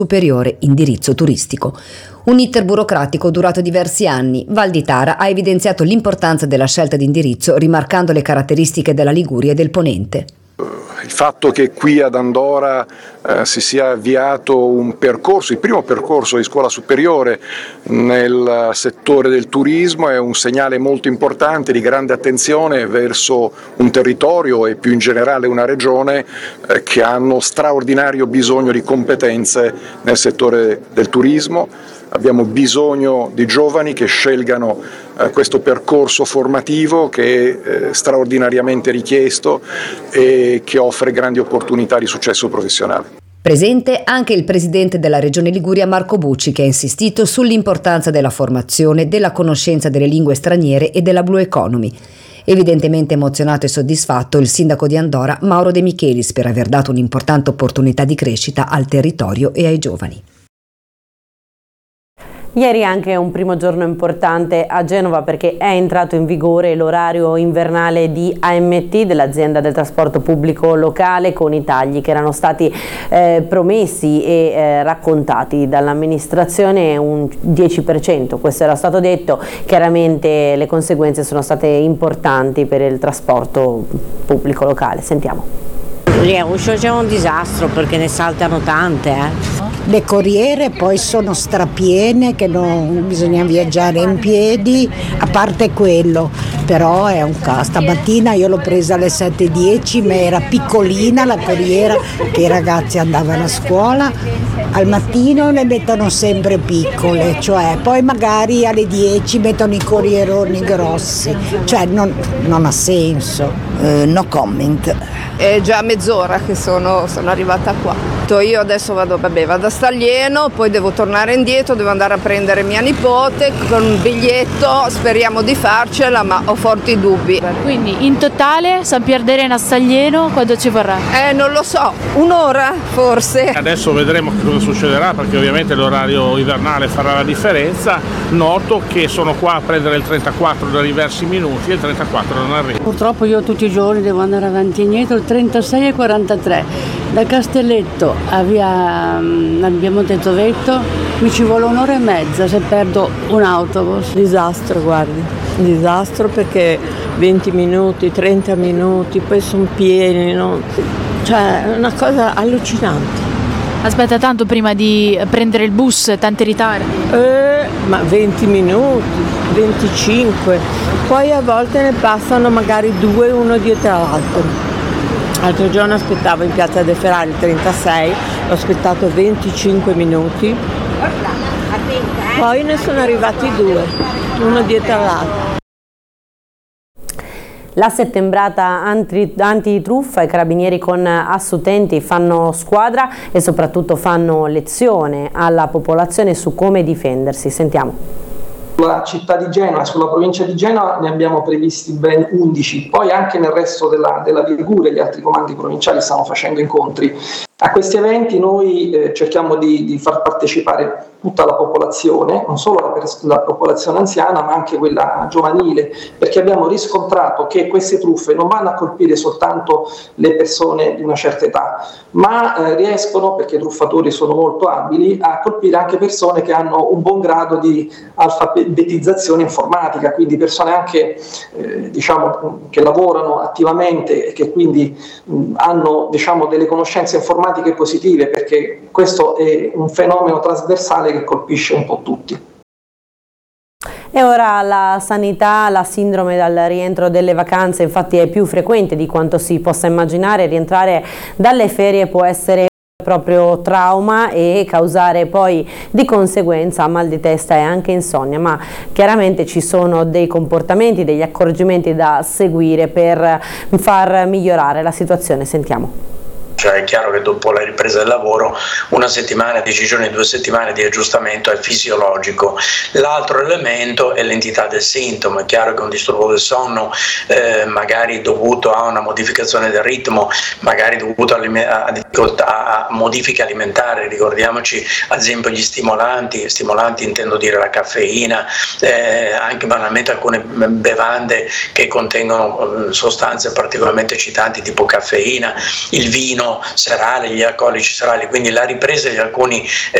superiore indirizzo turistico. Un iter burocratico durato diversi anni. Val di Tara ha evidenziato l'importanza della scelta di indirizzo, rimarcando le caratteristiche della Liguria e del Ponente. Il fatto che qui ad Andora si sia avviato un percorso, il primo percorso di scuola superiore nel settore del turismo, è un segnale molto importante di grande attenzione verso un territorio e più in generale una regione che hanno straordinario bisogno di competenze nel settore del turismo. Abbiamo bisogno di giovani che scelgano questo percorso formativo che è straordinariamente richiesto e che offre grandi opportunità di successo professionale. Presente anche il presidente della Regione Liguria Marco Bucci, che ha insistito sull'importanza della formazione, della conoscenza delle lingue straniere e della Blue Economy. Evidentemente emozionato e soddisfatto il sindaco di Andora Mauro De Michelis per aver dato un'importante opportunità di crescita al territorio e ai giovani. Ieri anche un primo giorno importante a Genova perché è entrato in vigore l'orario invernale di AMT, dell'azienda del trasporto pubblico locale, con i tagli che erano stati promessi e raccontati dall'amministrazione, un 10%, questo era stato detto. Chiaramente le conseguenze sono state importanti per il trasporto pubblico locale. Sentiamo. C'è un disastro perché ne saltano tante. Le corriere poi sono strapiene, che non bisogna viaggiare in piedi, a parte quello, però è un caso. Stamattina io l'ho presa alle 7:10, ma era piccolina la corriera, che i ragazzi andavano a scuola. Al mattino le mettono sempre piccole, cioè poi magari alle 10 mettono i corrieroni grossi, cioè non ha senso. No comment. È già mezz'ora che sono arrivata qua. Io adesso vado a Staglieno, poi devo tornare indietro, devo andare a prendere mia nipote con un biglietto, speriamo di farcela, ma ho forti dubbi. Quindi in totale San Pierdarena a Staglieno quando ci vorrà? Non lo so, un'ora forse. Adesso vedremo che cosa succederà, perché ovviamente l'orario invernale farà la differenza. Noto che sono qua a prendere il 34 da diversi minuti e il 34 non arriva. Purtroppo io tutti i giorni devo andare avanti e indietro, il 36 e 43. Da Castelletto a via Montezovetto mi ci vuole un'ora e mezza se perdo un autobus. Disastro, guardi, disastro, perché 20 minuti, 30 minuti, poi sono pieni, no? Cioè è una cosa allucinante. Aspetta tanto prima di prendere il bus, tanti ritardi? Ma 20 minuti, 25, poi a volte ne passano magari due uno dietro l'altro. L'altro giorno aspettavo in piazza De Ferrari il 36, l'ho aspettato 25 minuti, poi ne sono arrivati due, uno dietro l'altro. La settembrata antitruffa, i carabinieri con Assunenti fanno squadra e soprattutto fanno lezione alla popolazione su come difendersi. Sentiamo. Sulla città di Genova, sulla provincia di Genova ne abbiamo previsti ben 11, poi anche nel resto della Liguria gli altri comandi provinciali stanno facendo incontri. A questi eventi noi cerchiamo di far partecipare tutta la popolazione, non solo la popolazione anziana ma anche quella giovanile, perché abbiamo riscontrato che queste truffe non vanno a colpire soltanto le persone di una certa età, ma riescono, perché i truffatori sono molto abili, a colpire anche persone che hanno un buon grado di alfabetizzazione informatica, quindi persone anche che lavorano attivamente e che quindi hanno delle conoscenze informatiche positive, perché questo è un fenomeno trasversale che colpisce un po' tutti. E ora la sanità, la sindrome dal rientro delle vacanze infatti è più frequente di quanto si possa immaginare. Rientrare dalle ferie può essere proprio trauma e causare poi di conseguenza mal di testa e anche insonnia, ma chiaramente ci sono dei comportamenti, degli accorgimenti da seguire per far migliorare la situazione. Sentiamo. Cioè è chiaro che dopo la ripresa del lavoro una settimana, 10 giorni, 2 settimane di aggiustamento è fisiologico. L'altro elemento è l'entità del sintomo. È chiaro che un disturbo del sonno magari dovuto a una modificazione del ritmo, magari dovuto a modifiche alimentari, ricordiamoci ad esempio gli stimolanti intendo dire la caffeina, anche banalmente alcune bevande che contengono sostanze particolarmente eccitanti tipo caffeina, il vino serale, gli alcolici serali, quindi la ripresa di alcuni